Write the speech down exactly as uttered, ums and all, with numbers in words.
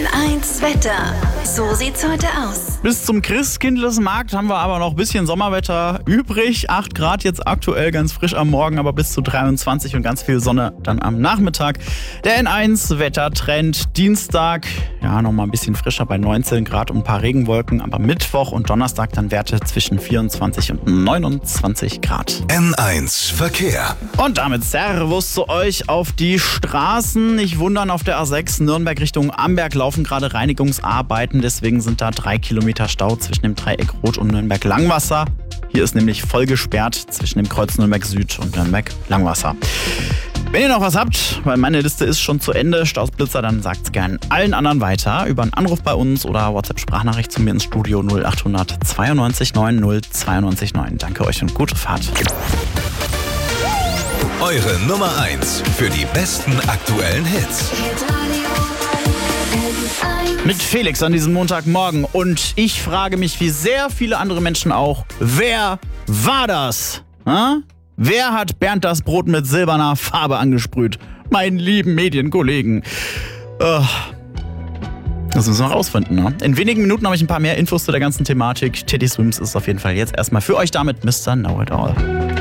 N eins Wetter. So sieht's heute aus. Bis zum Christkindlesmarkt haben wir aber noch ein bisschen Sommerwetter übrig. acht Grad jetzt aktuell, ganz frisch am Morgen, aber bis zu dreiundzwanzig und ganz viel Sonne dann am Nachmittag. Der N eins Wettertrend Dienstag, ja, nochmal ein bisschen frischer bei neunzehn Grad und ein paar Regenwolken. Aber Mittwoch und Donnerstag dann Werte zwischen vierundzwanzig und neunundzwanzig Grad. N eins Verkehr. Und damit Servus zu euch auf die Straßen. Nicht wundern, auf der A sechs Nürnberg Richtung Amberg laufen gerade Reinigungsarbeiten. Deswegen sind da drei Kilometer Stau zwischen dem Dreieck Rot und Nürnberg Langwasser. Hier ist nämlich voll gesperrt zwischen dem Kreuz Nürnberg Süd und Nürnberg Langwasser. Wenn ihr noch was habt, weil meine Liste ist schon zu Ende, Stausblitzer, dann sagt's gern allen anderen weiter über einen Anruf bei uns oder WhatsApp-Sprachnachricht zu mir ins Studio null acht hundert zweiundneunzig neun null zweiundneunzig neun. Danke euch und gute Fahrt. Eure Nummer eins für die besten aktuellen Hits. Mit Felix an diesem Montagmorgen. Und ich frage mich, wie sehr viele andere Menschen auch, wer war das? Ha? Wer hat Bernd das Brot mit silberner Farbe angesprüht? Meinen lieben Medienkollegen. Uh, das müssen wir noch rausfinden, ne? In wenigen Minuten habe ich ein paar mehr Infos zu der ganzen Thematik. Teddy Swims ist auf jeden Fall jetzt erstmal für euch damit Mister Know-It-All.